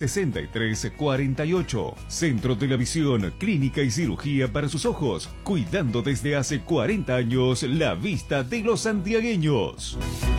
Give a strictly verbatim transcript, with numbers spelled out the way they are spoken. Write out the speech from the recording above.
sesenta y tres cuarenta y ocho. Centro de la Visión, clínica y cirugía para sus ojos, cuidando desde hace cuarenta años la vista de los santiagueños.